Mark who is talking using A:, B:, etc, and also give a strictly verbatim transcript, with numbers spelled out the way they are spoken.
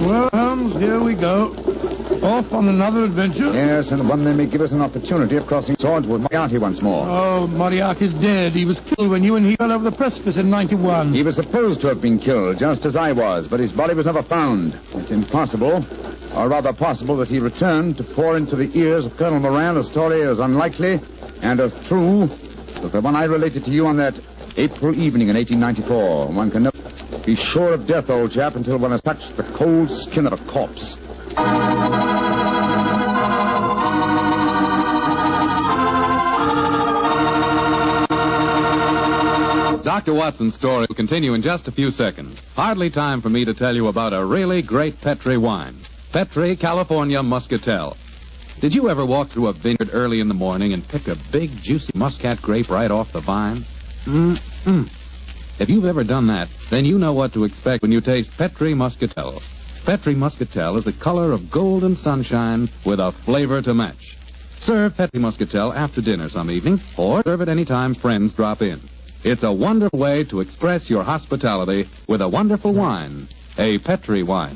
A: Well, Holmes, here we go. Off on another adventure.
B: Yes, and one that may give us an opportunity of crossing swords with Moriarty once more.
A: Oh, Moriarty's dead. He was killed when you and he fell over the precipice in ninety-one.
B: He was supposed to have been killed, just as I was, but his body was never found. It's impossible, or rather possible, that he returned to pour into the ears of Colonel Moran a story as unlikely and as true as the one I related to you on that April evening in eighteen ninety-four. One can never be sure of death, old chap, until one has touched the cold skin of a corpse.
C: Doctor Watson's story will continue in just a few seconds. Hardly time for me to tell you about a really great Petri wine. Petri California Muscatel. Did you ever walk through a vineyard early in the morning and pick a big, juicy muscat grape right off the vine? Mm-mm. If you've ever done that, then you know what to expect when you taste Petri Muscatel. Petri Muscatel is the color of golden sunshine with a flavor to match. Serve Petri Muscatel after dinner some evening, or serve it any time friends drop in. It's a wonderful way to express your hospitality with a wonderful wine, a Petri wine.